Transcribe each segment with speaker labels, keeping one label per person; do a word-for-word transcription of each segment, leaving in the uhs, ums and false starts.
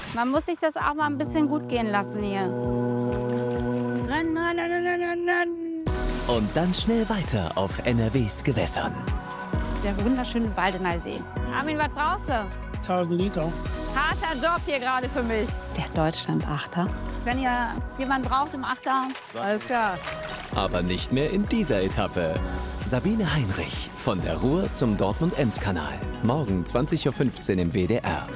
Speaker 1: Man muss sich das auch mal ein bisschen gut gehen lassen hier. Rennen, rennen, rennen, rennen, rennen.
Speaker 2: Und dann schnell weiter auf N R Ws Gewässern.
Speaker 1: Der wunderschöne Baldener See. Armin, was brauchst du?
Speaker 3: tausend Liter.
Speaker 1: Harter Job hier gerade für mich. Der Deutschland-Achter. Wenn ihr jemanden braucht im Achter, alles klar.
Speaker 2: Aber nicht mehr in dieser Etappe. Sabine Heinrich von der Ruhr zum Dortmund-Ems-Kanal. Morgen zwanzig Uhr fünfzehn im W D R.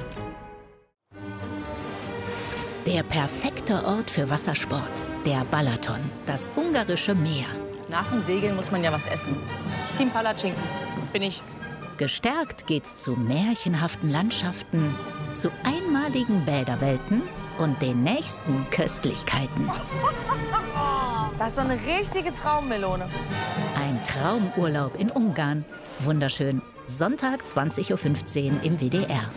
Speaker 4: Der perfekte Ort für Wassersport. Der Balaton, das ungarische Meer.
Speaker 5: Nach dem Segeln muss man ja was essen. Team Palatschinken bin ich.
Speaker 4: Gestärkt geht's zu märchenhaften Landschaften, zu einmaligen Bäderwelten und den nächsten Köstlichkeiten.
Speaker 5: Das ist so eine richtige Traummelone.
Speaker 4: Ein Traumurlaub in Ungarn. Wunderschön. Sonntag zwanzig Uhr fünfzehn im W D R.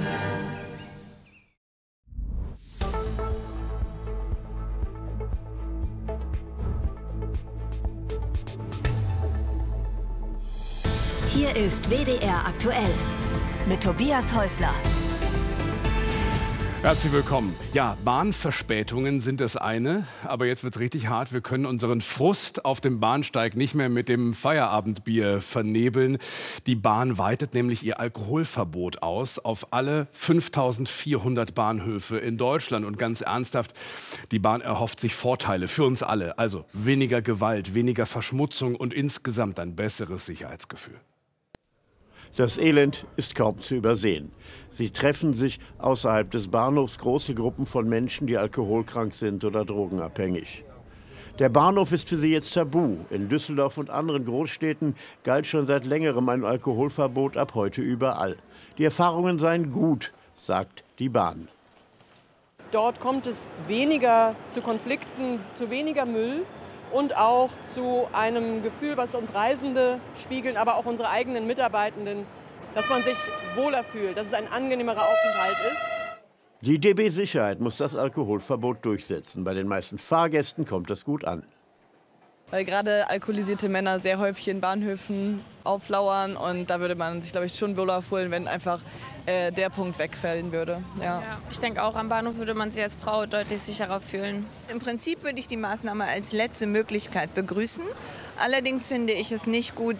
Speaker 6: Hier ist W D R aktuell mit Tobias Häusler.
Speaker 7: Herzlich willkommen. Ja, Bahnverspätungen sind das eine, aber jetzt wird es richtig hart. Wir können unseren Frust auf dem Bahnsteig nicht mehr mit dem Feierabendbier vernebeln. Die Bahn weitet nämlich ihr Alkoholverbot aus auf alle fünftausendvierhundert Bahnhöfe in Deutschland. Und ganz ernsthaft, die Bahn erhofft sich Vorteile für uns alle. Also weniger Gewalt, weniger Verschmutzung und insgesamt ein besseres Sicherheitsgefühl.
Speaker 8: Das Elend ist kaum zu übersehen. Sie treffen sich außerhalb des Bahnhofs große Gruppen von Menschen, die alkoholkrank sind oder drogenabhängig. Der Bahnhof ist für sie jetzt tabu. In Düsseldorf und anderen Großstädten galt schon seit längerem ein Alkoholverbot, ab heute überall. Die Erfahrungen seien gut, sagt die Bahn.
Speaker 9: Dort kommt es weniger zu Konflikten, zu weniger Müll. Und auch zu einem Gefühl, was uns Reisende spiegeln, aber auch unsere eigenen Mitarbeitenden, dass man sich wohler fühlt, dass es ein angenehmerer Aufenthalt ist.
Speaker 8: Die D B Sicherheit muss das Alkoholverbot durchsetzen. Bei den meisten Fahrgästen kommt das gut an.
Speaker 10: Weil gerade alkoholisierte Männer sehr häufig in Bahnhöfen auflauern. Und da würde man sich, glaube ich, schon wohler fühlen, wenn einfach äh, der Punkt wegfallen würde. Ja.
Speaker 11: Ja, ich denke auch, am Bahnhof würde man sich als Frau deutlich sicherer fühlen.
Speaker 12: Im Prinzip würde ich die Maßnahme als letzte Möglichkeit begrüßen. Allerdings finde ich es nicht gut,